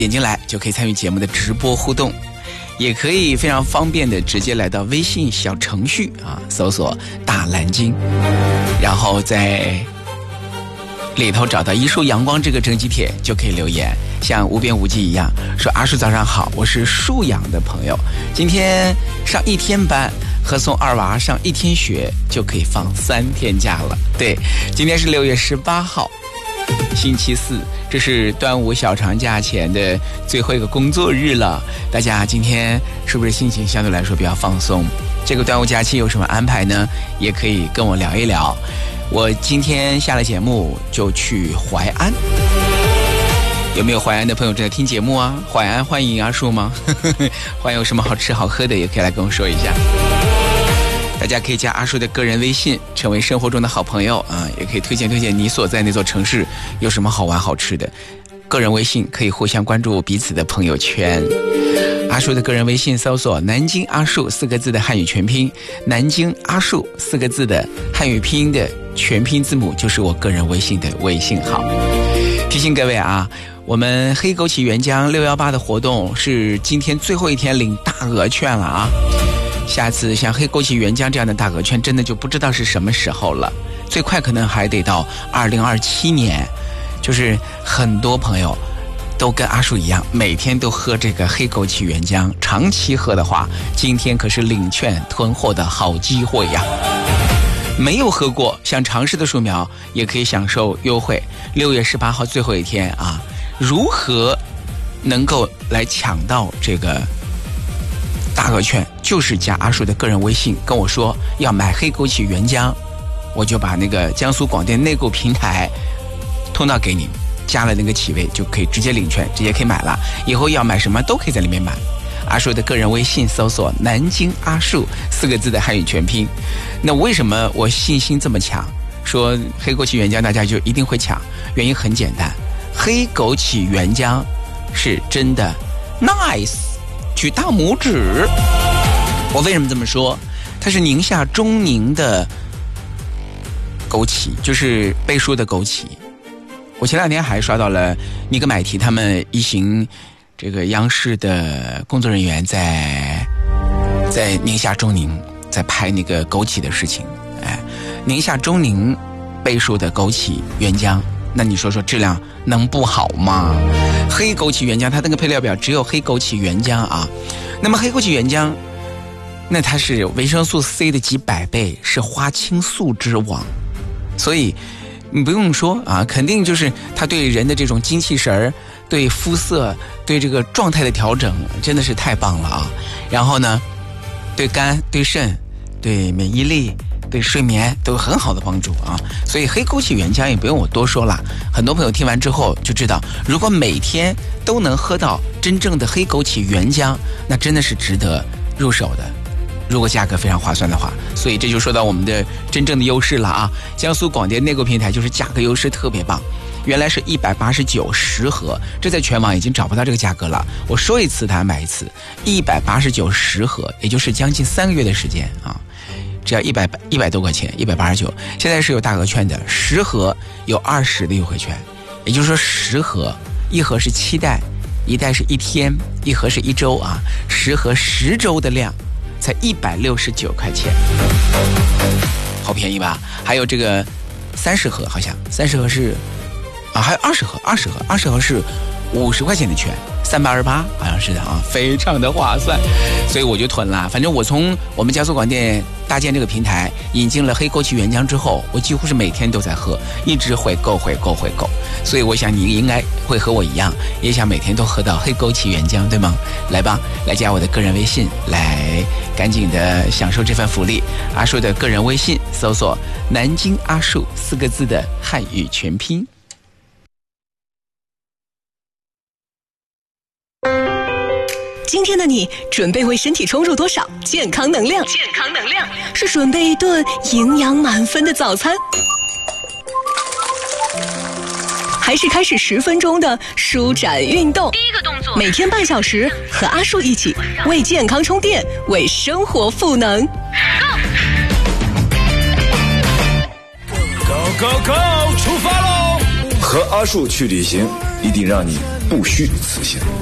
点进来就可以参与节目的直播互动，也可以非常方便的直接来到微信小程序啊，搜索大蓝鲸，然后在里头找到一束阳光这个征集帖就可以留言，像无边无际一样说阿叔早上好，我是树养的朋友，今天上1天班和送2娃上1天学就可以放3天假了。对，今天是6月18号星期四，这是端午小长假前的最后一个工作日了，大家今天是不是心情相对来说比较放松？这个端午假期有什么安排呢？也可以跟我聊一聊。我今天下了节目就去淮安，有没有淮安的朋友正在听节目啊？淮安欢迎阿树吗？淮安有什么好吃好喝的也可以来跟我说一下。大家可以加阿树的个人微信，成为生活中的好朋友啊！也可以推荐你所在那座城市有什么好玩好吃的。个人微信可以互相关注彼此的朋友圈。阿树的个人微信搜索南京阿树4个字的汉语全拼，南京阿树4个字的汉语拼音的全拼字母就是我个人微信的微信号。提醒各位啊，我们黑枸杞原浆618的活动是今天最后一天领大额券了啊！下次像黑枸杞原浆这样的大额券真的就不知道是什么时候了，最快可能还得到2027年。就是很多朋友都跟阿树一样，每天都喝这个黑枸杞原浆，长期喝的话，今天可是领券囤货的好机会呀！没有喝过想尝试的树苗也可以享受优惠，6月18号最后一天啊！如何能够来抢到这个大额券？就是加阿树的个人微信跟我说要买黑枸杞原浆，我就把那个江苏广电内购平台通道给你，加了那个企微就可以直接领券，直接可以买了，以后要买什么都可以在里面买。阿树的个人微信搜索南京阿树4个字的汉语全拼。那为什么我信心这么强说黑枸杞原浆大家就一定会抢？原因很简单，黑枸杞原浆是真的 nice， 举大拇指。我为什么这么说？它是宁夏中宁的枸杞，就是倍数的枸杞。我前2天还刷到了尼格买提他们一行这个央视的工作人员在宁夏中宁在拍那个枸杞的事情。哎，宁夏中宁倍数的枸杞原浆，那你说说质量能不好吗？黑枸杞原浆它那个配料表只有黑枸杞原浆啊，那么黑枸杞原浆那它是维生素 C 的几百倍，是花青素之王，所以你不用说啊，肯定就是它对人的这种精气神、对肤色、对这个状态的调整真的是太棒了啊！然后呢，对肝、对肾、对免疫力、对睡眠都有很好的帮助啊！所以黑枸杞原浆也不用我多说了，很多朋友听完之后就知道，如果每天都能喝到真正的黑枸杞原浆，那真的是值得入手的。如果价格非常划算的话，所以这就说到我们的真正的优势了啊！江苏广电内购平台就是价格优势特别棒，原来是18910盒，这在全网已经找不到这个价格了。我说一次大家买一次，18910盒，也就是将近3个月的时间啊，只要100多块钱，189。现在是有大额券的，10盒有20的优惠券，也就是说10盒，1盒是7袋，1袋是1天，1盒是1周啊，10盒10周的量。才169块钱，好便宜吧？还有这个30盒，好像30盒是啊，还有20盒是50块钱的券，328好像是的啊，非常的划算，所以我就囤了。反正我从我们江苏广电搭建这个平台引进了黑枸杞原浆之后，我几乎是每天都在喝，一直回购。所以我想你应该会和我一样，也想每天都喝到黑枸杞原浆，对吗？来吧，来加我的个人微信，来赶紧的享受这份福利。阿树的个人微信搜索南京阿树4个字的汉语全拼。 今天的你准备为身体充入多少健康能量？是准备一顿营养满分的早餐，还是开始10分钟的舒展运动？ 第一个动作， 每天半小时，和阿树一起为健康充电，为生活赋能。 Go， 出发喽！ 和阿树去旅行，一定让你不虚此行。